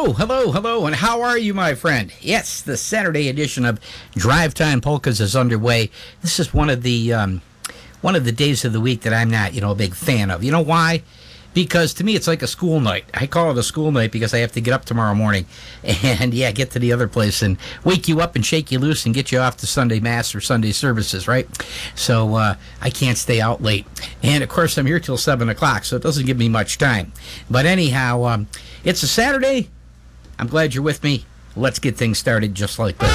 Hello, and how are you, my friend? Yes, the Saturday edition of Drive Time Polkas is underway. This is one of the days of the week that I'm not, a big fan of. You know why? Because to me, it's like a school night. I call it a school night because I have to get up tomorrow morning and, get to the other place and wake you up and shake you loose and get you off to Sunday Mass or Sunday services, right? So I can't stay out late. And, of course, I'm here till 7 o'clock, so it doesn't give me much time. But anyhow, it's a Saturday. I'm glad you're with me. Let's get things started just like this.